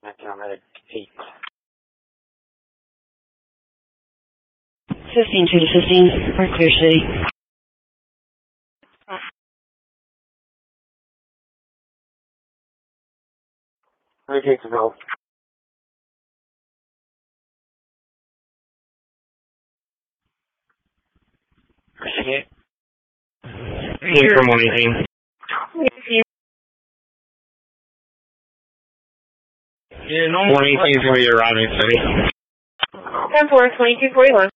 Paramedic 8. 15, 2 to 15, for Clear City. Who takes the bill? Appreciate it. Here for morning team. Yeah, no morning team for your arriving city. 10-4, 2241.